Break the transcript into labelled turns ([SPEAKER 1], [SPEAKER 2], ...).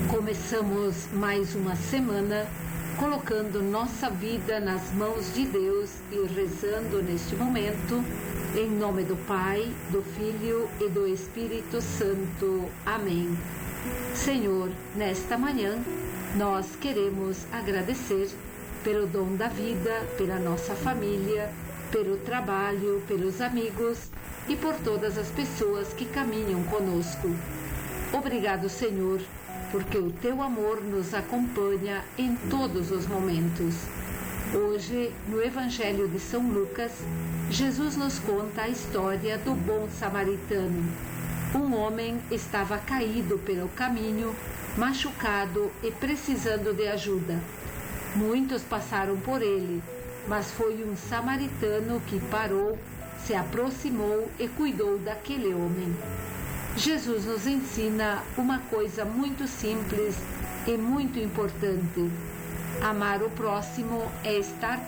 [SPEAKER 1] Começamos mais uma semana colocando nossa vida nas mãos de Deus e rezando neste momento, em nome do Pai, do Filho e do Espírito Santo. Amém. Senhor, nesta manhã, nós queremos agradecer pelo dom da vida, pela nossa família, pelo trabalho, pelos amigos e por todas as pessoas que caminham conosco. Obrigado, Senhor, porque o Teu amor nos acompanha em todos os momentos. Hoje, no Evangelho de São Lucas, Jesus nos conta a história do bom samaritano. Um homem estava caído pelo caminho, machucado e precisando de ajuda. Muitos passaram por ele, mas foi um samaritano que parou, se aproximou e cuidou daquele homem. Jesus nos ensina uma coisa muito simples e muito importante. Amar o próximo é estar